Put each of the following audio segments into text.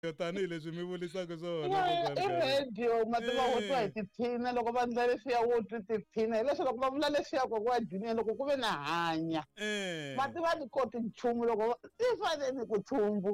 tanihileswi mi vulisaka swona i radio mativa wo twa hi tiphina loko va ndla leswiya wo twi tiphina hileswi loko va vula leswiya kokwa junior loko ku ve na hanya mativa ni koti nchumu loko i fanele ku tshumbu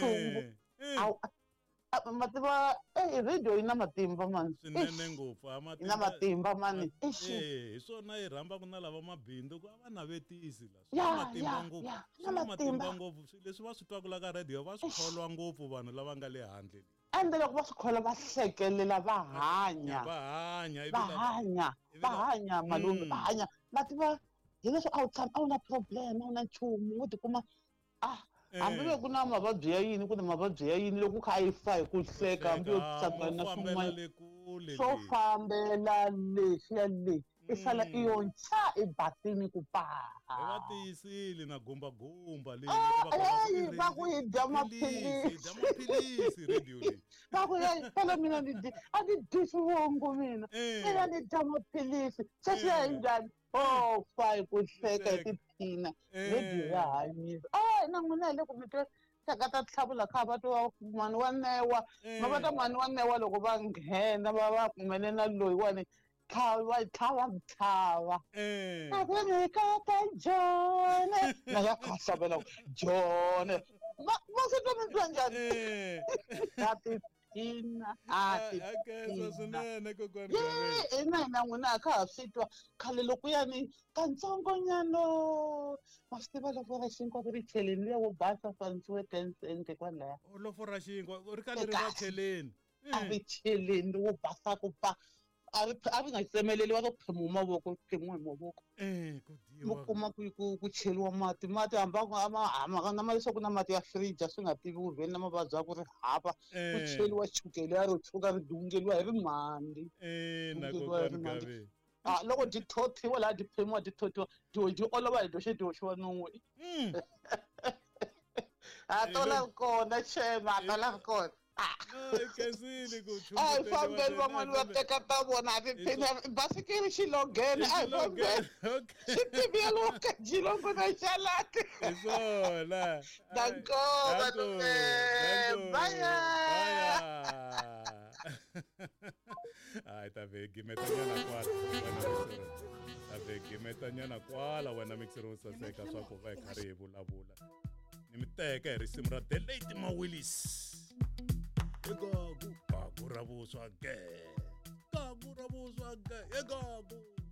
mativa radio yi na matimba mani swinene ngopfu yi na matimba mani hi swona yi rhambaku na lava mabindzu ku a va navetisi la swi na matimba ngopfu swi na matimba ngopfu leswi va swi twaku la ka radio va swi kholwa ngopfu vanhu lava nga le handle ende loko va swi kholwa va hlekelela va hanya malume va hanya mativa hileswi a wu tshama a wu na problem a wu na nchumu wo tikuma hambi loko ku na mavabyi ya yini ku na mavabyi ya yini loko kha a yi fa hi ku hleka hambi yo hlangana na swin'wana swo fambela leswiya le i sala i yo ntsha ebatini ku paha hi va tiyisile na gumbagumba leyi va ku yi dya maphilisi radio leyi va ku phela mina a ni dyi swivongo mina ni dya maphilisi sweswiya hi njhani fa hi ku hleka hi tiphina lebyi ya hanyisa na n'wina hi le ku mi twe hleka ta tlhavula kha va twa mani wa newa ma va ta mani wa newa loko va nghena va kumele na loyiwani tlhava nakuni kata jone na ya khasabela jone ma se twa mi twa njhani swinene kokwani hina n'wina a kha ha swi twa khale loko yani kantsongonyano ma swi tiva loko ra xinkwa ku ri cheleni liya wo basa fanisiweke ensenge kwalaya lofo ra xinkwa u ri ka leri va cheleni a ri cheleni wo basa ku pa a vi nga tsemeleliwa ku phemiwa mavoko phemiwa hi mavoko mo kuma ku cheliwa mati hamba leswaku na mati ya frija swi nga tivi urhweni na mavabyi ya ku ri hava ku cheliwa chukele ya ro tshuka ri dungeliwa hi rimandi loko ti thothiwa laha ti phemiwa ti thothiwa ti olova hi doxe ti hoxiwa non'we a tola kona chema a tola kona fambeni van'wani va teka ta vona tiphina basikiri xilogene a hi fambeni xitimiyeliwa ka jilongo na xalati dankova lume baya hayi tavegimetanyana kwala wena mixeri wo saseka swa ku va hi karhi hi vulavula ni mi teka hi risimu ra The Late Mawilis Gagu ra vuswa ge, gagu ra vuswa ge, gagu.